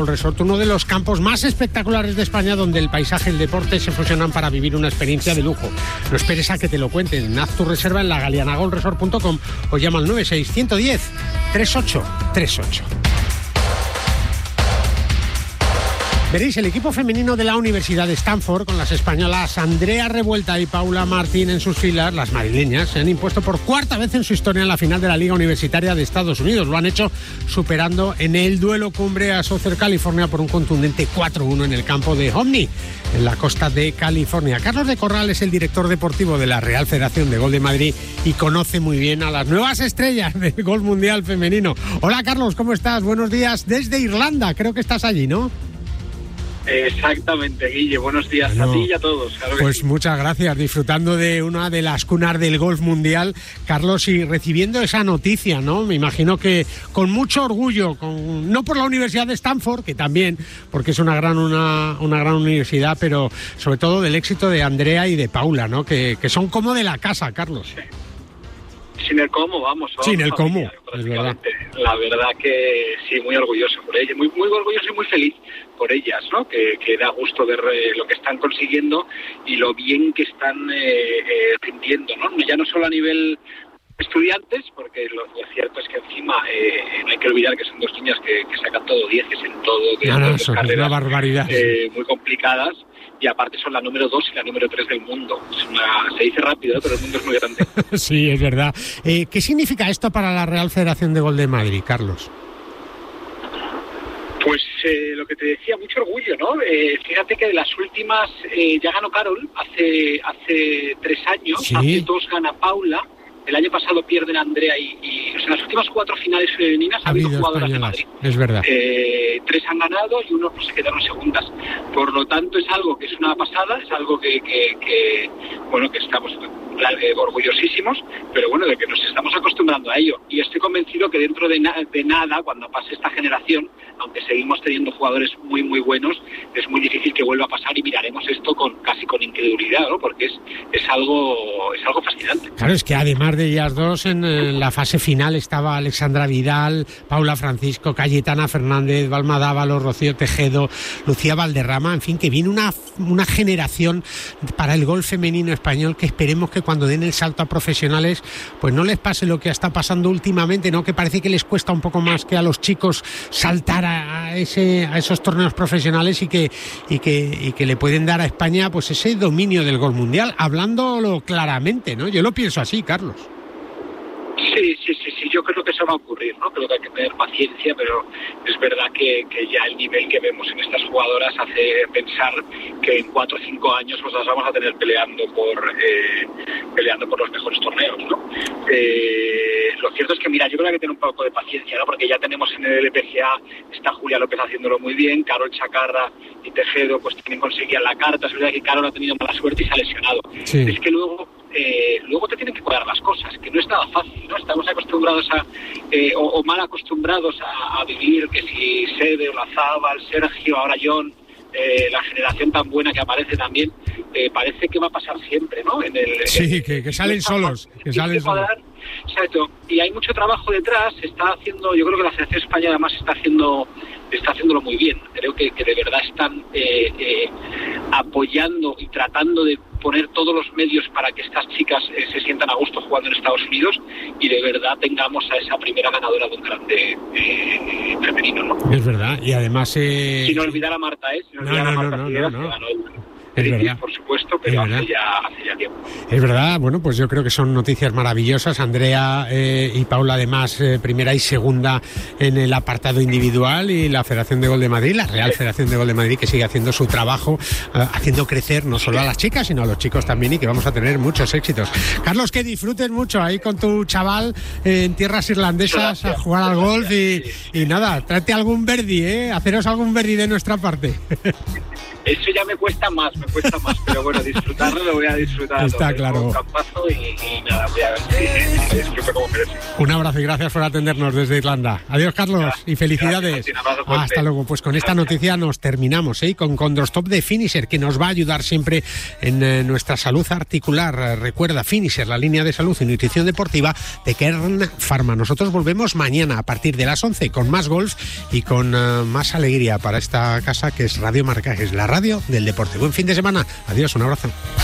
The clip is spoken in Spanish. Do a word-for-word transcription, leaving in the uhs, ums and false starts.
Resort, uno de los campos más espectaculares de España, donde el paisaje y el deporte se fusionan para vivir una experiencia de lujo. No esperes a que te lo cuenten. Haz tu reserva en la galiana golf resort punto com o llama al nueve seis uno cero cero tres ocho tres ocho. Veréis, el equipo femenino de la Universidad de Stanford, con las españolas Andrea Revuelta y Paula Martín en sus filas, las madrileñas, se han impuesto por cuarta vez en su historia en la final de la Liga Universitaria de Estados Unidos. Lo han hecho superando en el duelo cumbre a Southern California por un contundente cuatro uno en el campo de Omni, en la costa de California. Carlos de Corral es el director deportivo de la Real Federación de Golf de Madrid y conoce muy bien a las nuevas estrellas del golf mundial femenino. Hola Carlos, ¿cómo estás? Buenos días desde Irlanda, creo que estás allí, ¿no? Exactamente, Guille, buenos días bueno, a ti y a todos. Claro pues sí. Muchas gracias, disfrutando de una de las cunas del golf mundial, Carlos, y recibiendo esa noticia, ¿no? Me imagino que con mucho orgullo, con, no por la Universidad de Stanford, que también, porque es una gran una, una gran universidad, pero sobre todo del éxito de Andrea y de Paula, ¿no? Que, que son como de la casa, Carlos. Sí. Sin el cómo, vamos. Sin el familia, cómo, es verdad. La verdad que sí, muy orgulloso por ella, muy muy orgulloso y muy feliz por ellas, ¿no? Que, que da gusto ver eh, lo que están consiguiendo y lo bien que están eh, eh, rindiendo, ¿no? Ya no solo a nivel estudiantes, porque lo, lo cierto es que encima eh, no hay que olvidar que son dos niñas que, que sacan todo dieces en todo, que no, no, son carreras una barbaridad. Eh, muy complicadas. Y aparte son la número dos y la número tres del mundo. Es una, se dice rápido, ¿eh? Pero el mundo es muy grande. Sí, es verdad. Eh, ¿Qué significa esto para la Real Federación de Golf de Madrid, Carlos? Pues eh, lo que te decía, mucho orgullo, ¿no? Eh, fíjate que de las últimas, eh, ya ganó Carol hace hace tres años, ¿Sí? Hace dos gana Paula. El año pasado pierden Andrea y, y o sea, en las últimas cuatro finales femeninas ha, ha habido jugadoras españolas de Madrid. Es verdad. Eh, tres han ganado y uno pues, se quedaron segundas. Por lo tanto, es algo que es una pasada, es algo que, que, que bueno, que estamos eh, orgullosísimos, pero bueno, de que nos estamos acostumbrando a ello. Y estoy convencido que dentro de, na- de nada, cuando pase esta generación, aunque seguimos teniendo jugadores muy, muy buenos, es muy difícil que vuelva a pasar y miraremos esto con casi con incredulidad, ¿no? Porque es, es algo es algo fascinante. Claro, es que además de ellas dos, en, en la fase final estaba Alexandra Vidal, Paula Francisco, Cayetana Fernández, Balma Dávalo, Rocío Tejedo, Lucía Valderrama, en fin, que viene una, una generación para el golf femenino español que esperemos que cuando den el salto a profesionales, pues no les pase lo que está pasando últimamente, ¿no? Que parece que les cuesta un poco más que a los chicos saltar a, a ese a esos torneos profesionales y que y que y que le pueden dar a España pues ese dominio del golf mundial, hablándolo claramente, ¿no? Yo lo pienso así, Carlos. Sí, sí, sí, sí, yo creo que eso va a ocurrir, ¿no? Creo que hay que tener paciencia, pero es verdad que, que ya el nivel que vemos en estas jugadoras hace pensar que en cuatro o cinco años pues las vamos a tener peleando por eh, peleando por los mejores torneos, ¿no? Eh, lo cierto es que, mira, yo creo que hay que tener un poco de paciencia, ¿no? Porque ya tenemos en el L P G A, está Julia López haciéndolo muy bien, Carol Chacarra y Tejedo pues también conseguían la carta. Es verdad que Carol ha tenido mala suerte y se ha lesionado. Sí. Es que luego Eh, luego te tienen que cuadrar las cosas, que no es nada fácil, ¿no? Estamos acostumbrados a, eh, o, o mal acostumbrados a, a vivir que si Sede, Olazábal, Sergio, ahora John, eh, la generación tan buena que aparece también, eh, parece que va a pasar siempre, ¿no? En el, sí, en, que, que salen en solos, que salen que cuadrar, solos. Exacto, y hay mucho trabajo detrás, se está haciendo, yo creo que la Federación Española además está haciendo está haciéndolo muy bien, creo que, que de verdad están eh, eh, apoyando y tratando de poner todos los medios para que estas chicas eh, se sientan a gusto jugando en Estados Unidos y de verdad tengamos a esa primera ganadora de un grande eh, femenino, ¿no? Es verdad, y además... Eh... Sin olvidar a Marta, ¿eh? Sin no, olvidar no, a Marta no, Figueras, no, no, no. que ganó el... Es verdad. Por supuesto, pero hace ya, hace ya tiempo. Es verdad, bueno, pues yo creo que son noticias maravillosas. Andrea eh, y Paula, además, eh, primera y segunda en el apartado individual, y la Federación de Golf de Madrid, la Real Federación de Golf de Madrid, que sigue haciendo su trabajo, eh, haciendo crecer no solo a las chicas, sino a los chicos también, y que vamos a tener muchos éxitos. Carlos, que disfrutes mucho ahí con tu chaval eh, en tierras irlandesas. Gracias, a jugar al golf gracias, y, sí. y nada, tráete algún birdie, ¿eh? Haceros algún birdie de nuestra parte. Eso ya me cuesta más, me cuesta más, pero bueno, disfrutarlo lo voy a disfrutar. Está claro. Un campazo y, y nada, voy a ver si, si disfruto como merece. Un abrazo y gracias por atendernos desde Irlanda. Adiós, Carlos, ya, y felicidades. Gracias, hasta luego. Pues con esta noticia nos terminamos, ¿eh? Con Condrostop de Finisher, que nos va a ayudar siempre en eh, nuestra salud articular. Recuerda, Finisher, la línea de salud y nutrición deportiva de Kern Pharma. Nosotros volvemos mañana a partir de las once con más golf y con uh, más alegría para esta casa que es Radio Marca, que es la radio del deporte. Buen fin de semana. Adiós, un abrazo.